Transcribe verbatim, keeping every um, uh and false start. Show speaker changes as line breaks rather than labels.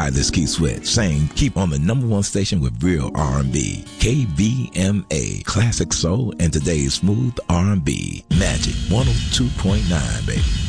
Hi, this is Keith Sweat saying keep on the number one station with real R and B. K B M A, classic soul and today's smooth R and B. Magic one oh two point nine, baby.